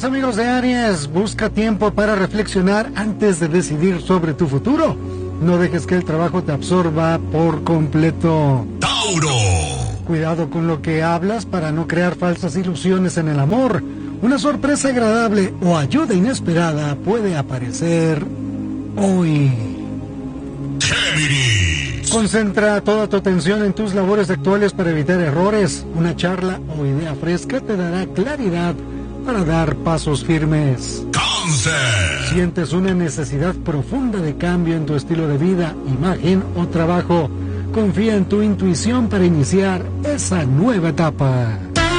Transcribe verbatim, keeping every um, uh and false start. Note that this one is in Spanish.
días, amigos de Aries. Busca tiempo para reflexionar antes de decidir sobre tu futuro. No dejes que el trabajo te absorba por completo. Tauro. Cuidado con lo que hablas para no crear falsas ilusiones en el amor. Una sorpresa agradable o ayuda inesperada puede aparecer hoy. Géminis. Concentra toda tu atención en tus labores actuales para evitar errores. Una charla o idea fresca te dará claridad para dar pasos firmes. Cáncer. Sientes una necesidad profunda de cambio en tu estilo de vida, imagen o trabajo. Confía en tu intuición para iniciar esa nueva etapa.